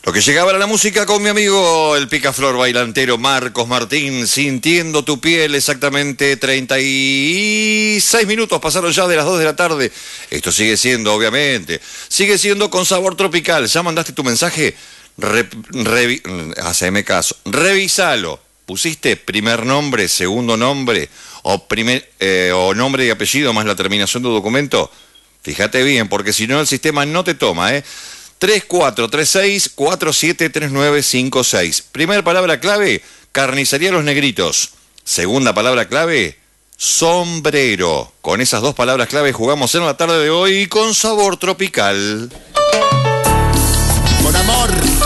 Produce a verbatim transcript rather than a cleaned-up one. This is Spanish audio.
Lo que llegaba era la música con mi amigo el picaflor bailantero Marcos Martín, sintiendo tu piel. Exactamente treinta y seis minutos pasaron ya de las dos de la tarde. Esto sigue siendo, obviamente, sigue siendo con sabor tropical. ¿Ya mandaste tu mensaje? Re, revi, haceme caso, revisalo. ¿Pusiste primer nombre, segundo nombre o, primer, eh, o nombre y apellido más la terminación de tu documento? Fíjate bien, porque si no el sistema no te toma, ¿eh? tres cuatro tres seis cuatro siete tres nueve cinco seis. Primera palabra clave, carnicería Los Negritos. Segunda palabra clave, sombrero. Con esas dos palabras clave jugamos en la tarde de hoy con sabor tropical. Con amor.